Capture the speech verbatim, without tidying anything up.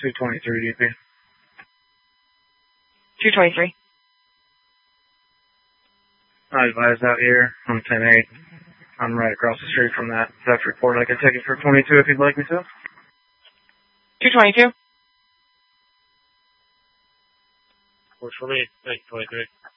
two twenty-three D P. two twenty-three. I advised out here on ten eight. I'm right across the street from that theft report. I can take it for twenty-two if you'd like me to. two twenty-two. Works for me. Thank you, twenty-three.